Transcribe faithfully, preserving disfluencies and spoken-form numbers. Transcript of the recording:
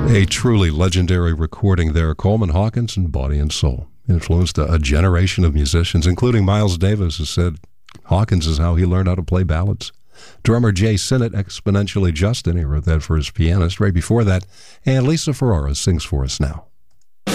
A truly legendary recording there. Coleman Hawkins and Body and Soul influenced a, a generation of musicians, including Miles Davis, who said Hawkins is how he learned how to play ballads. Drummer Jay Sinnott, Exponentially Justin, he wrote that for his pianist. Right before that, and Lisa Ferrara sings for us now.